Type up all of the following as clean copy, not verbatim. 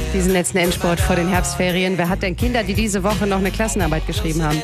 Diesen letzten Endspurt vor den Herbstferien. Wer hat denn Kinder, die diese Woche noch eine Klassenarbeit geschrieben haben?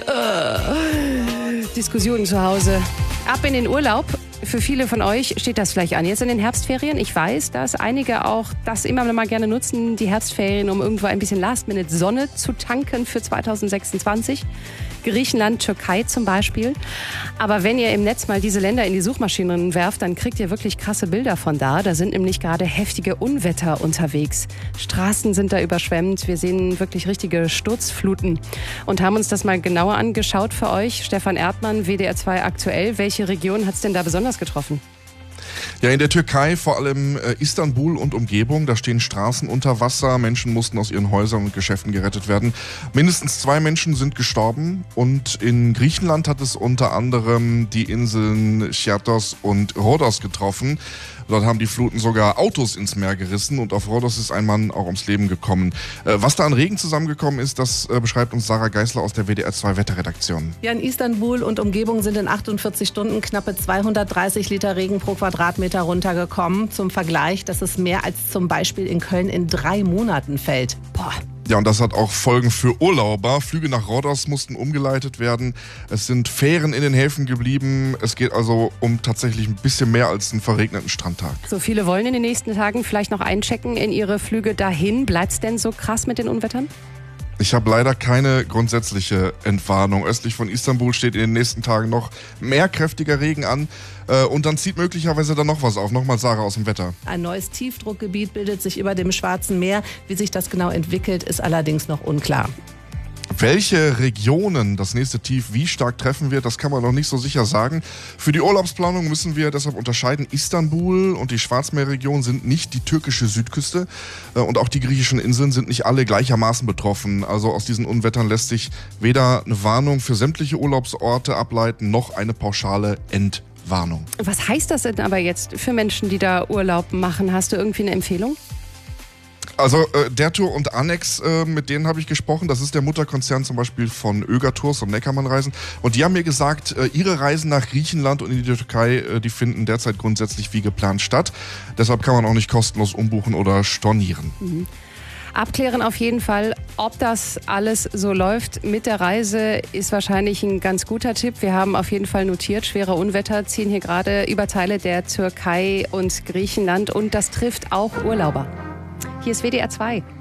Diskussionen zu Hause. Ab in den Urlaub. Für viele von euch steht das vielleicht an. Jetzt in den Herbstferien. Ich weiß, dass einige auch das immer mal gerne nutzen, die Herbstferien, um irgendwo ein bisschen Last-Minute-Sonne zu tanken für 2026. Griechenland, Türkei zum Beispiel. Aber wenn ihr im Netz mal diese Länder in die Suchmaschinen werft, dann kriegt ihr wirklich krasse Bilder von da. Da sind nämlich gerade heftige Unwetter unterwegs. Straßen sind da überschwemmt. Wir sehen wirklich richtige Sturzfluten und haben uns das mal genauer angeschaut für euch. Stefan Erdmann, WDR 2 aktuell. Welche Region hat es denn da besonders getroffen? Ja, in der Türkei vor allem Istanbul und Umgebung. Da stehen Straßen unter Wasser. Menschen mussten aus ihren Häusern und Geschäften gerettet werden. Mindestens 2 Menschen sind gestorben. Und in Griechenland hat es unter anderem die Inseln Chiathos und Rhodos getroffen. Dort haben die Fluten sogar Autos ins Meer gerissen und auf Rhodos ist ein Mann auch ums Leben gekommen. Was da an Regen zusammengekommen ist, das beschreibt uns Sarah Geisler aus der WDR 2 Wetterredaktion. Ja, in Istanbul und Umgebung sind in 48 Stunden knappe 230 Liter Regen pro Quadratmeter runtergekommen. Zum Vergleich, das ist mehr als zum Beispiel in Köln in 3 Monaten fällt. Boah. Ja, und das hat auch Folgen für Urlauber. Flüge nach Rhodos mussten umgeleitet werden. Es sind Fähren in den Häfen geblieben. Es geht also um tatsächlich ein bisschen mehr als einen verregneten Strandtag. So viele wollen in den nächsten Tagen vielleicht noch einchecken in ihre Flüge dahin. Bleibt's denn so krass mit den Unwettern? Ich habe leider keine grundsätzliche Entwarnung. Östlich von Istanbul steht in den nächsten Tagen noch mehr kräftiger Regen an. Und dann zieht möglicherweise dann noch was auf. Nochmal Sarah aus dem Wetter. Ein neues Tiefdruckgebiet bildet sich über dem Schwarzen Meer. Wie sich das genau entwickelt, ist allerdings noch unklar. Welche Regionen das nächste Tief wie stark treffen wird, das kann man noch nicht so sicher sagen. Für die Urlaubsplanung müssen wir deshalb unterscheiden. Istanbul und die Schwarzmeerregion sind nicht die türkische Südküste und auch die griechischen Inseln sind nicht alle gleichermaßen betroffen. Also aus diesen Unwettern lässt sich weder eine Warnung für sämtliche Urlaubsorte ableiten, noch eine pauschale Entwarnung. Was heißt das denn aber jetzt für Menschen, die da Urlaub machen? Hast du irgendwie eine Empfehlung? Also der Tour und Annex, mit denen habe ich gesprochen. Das ist der Mutterkonzern zum Beispiel von Öger Tours und Neckermann-Reisen. Und die haben mir gesagt, ihre Reisen nach Griechenland und in die Türkei, die finden derzeit grundsätzlich wie geplant statt. Deshalb kann man auch nicht kostenlos umbuchen oder stornieren. Mhm. Abklären auf jeden Fall, ob das alles so läuft mit der Reise, ist wahrscheinlich ein ganz guter Tipp. Wir haben auf jeden Fall notiert, schwere Unwetter ziehen hier gerade über Teile der Türkei und Griechenland und das trifft auch Urlauber. Hier ist WDR 2.